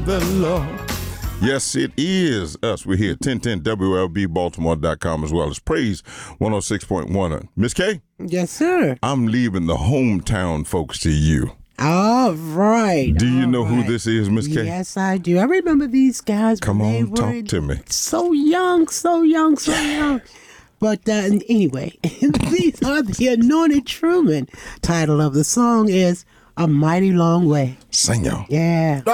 the Lord. Yes, it is us. We're here, 1010WLBBaltimore.com, as well as Praise 106.1. Miss K? Yes, sir. I'm leaving the hometown folks to you. All right. Do you know who this is, Miss K? Yes, I do. I remember these guys. Come when they on, talk were to me. So young. But anyway, these are the Anointed Truman. Title of the song is A Mighty Long Way. Sing y'all. Yeah.